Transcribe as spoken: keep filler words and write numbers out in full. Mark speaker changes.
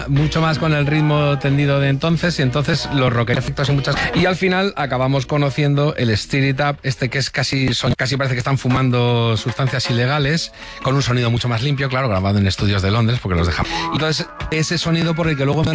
Speaker 1: mucho más con el ritmo tendido de entonces, y entonces los rock efectos y muchas, y al final acabamos conociendo el Stir It Up, este que es casi son, casi parece que están fumando sustancias ilegales, con un sonido mucho más limpio, claro, grabado en estudios de Londres porque los dejamos. Entonces ese sonido por el que luego